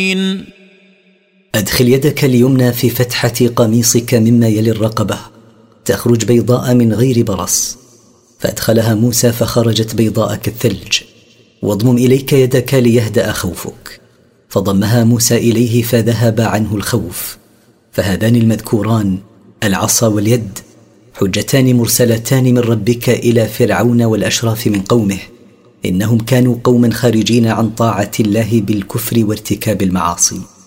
أدخل يدك اليمنى في فتحة قميصك مما يلي الرقبة، تخرج بيضاء من غير برص. فأدخلها موسى فخرجت بيضاء كالثلج. واضمم إليك يدك ليهدأ خوفك. فضمها موسى إليه فذهب عنه الخوف. فهذان المذكوران العصا واليد حجتان مرسلتان من ربك إلى فرعون والأشراف من قومه، إنهم كانوا قوما خارجين عن طاعة الله بالكفر وارتكاب المعاصي.